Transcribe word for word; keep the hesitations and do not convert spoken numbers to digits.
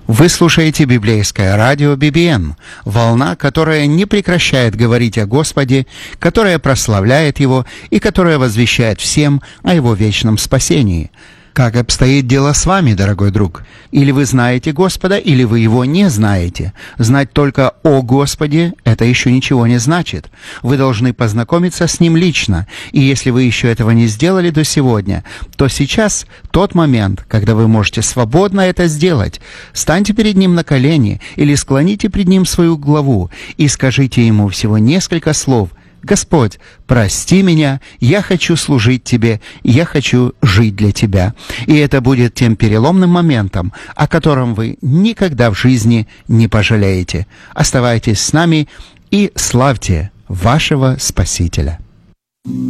Вы слушаете библейское радио би би эм, волна, которая не прекращает говорить о Господе, которая прославляет Его и которая возвещает всем о Его вечном спасении. Как обстоит дело с вами, дорогой друг? Или вы знаете Господа, или вы Его не знаете? Знать только о Господе – это еще ничего не значит. Вы должны познакомиться с Ним лично, и если вы еще этого не сделали до сегодня, то сейчас тот момент, когда вы можете свободно это сделать. Станьте перед Ним на колени или склоните пред Ним свою главу и скажите Ему всего несколько слов. «Господь, прости меня, я хочу служить Тебе, я хочу жить для Тебя». И это будет тем переломным моментом, о котором вы никогда в жизни не пожалеете. Оставайтесь с нами и славьте вашего Спасителя.